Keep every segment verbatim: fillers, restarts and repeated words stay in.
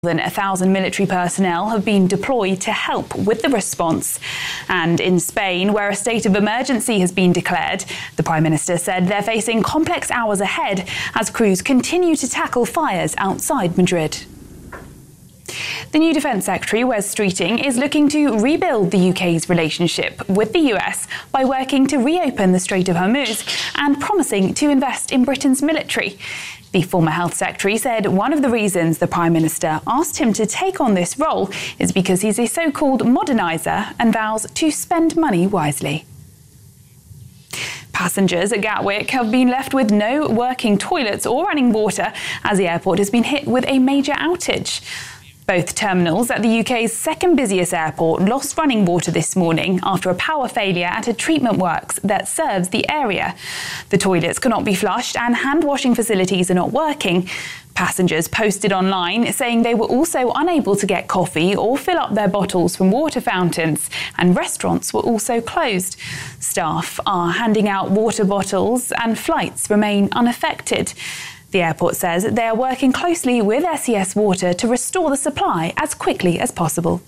More than a thousand military personnel have been deployed to help with the response. And in Spain, where a state of emergency has been declared, the Prime Minister said they're facing complex hours ahead as crews continue to tackle fires outside Madrid. The new Defence Secretary, Wes Streeting, is looking to rebuild the U K's relationship with the U S by working to reopen the Strait of Hormuz and promising to invest in Britain's military. The former Health Secretary said one of the reasons the Prime Minister asked him to take on this role is because he's a so-called moderniser and vows to spend money wisely. Passengers at Gatwick have been left with no working toilets or running water as the airport has been hit with a major outage. Both terminals at the U K's second busiest airport lost running water this morning after a power failure at a treatment works that serves the area. The toilets cannot be flushed and hand washing facilities are not working. Passengers posted online saying they were also unable to get coffee or fill up their bottles from water fountains, and restaurants were also closed. Staff are handing out water bottles and flights remain unaffected. The airport says they are working closely with S E S Water to restore the supply as quickly as possible.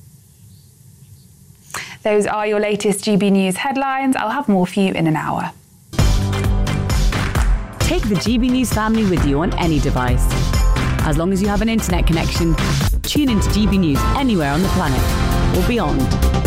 Those are your latest G B News headlines. I'll have more for you in an hour. Take the G B News family with you on any device. As long as you have an internet connection, tune into G B News anywhere on the planet or beyond.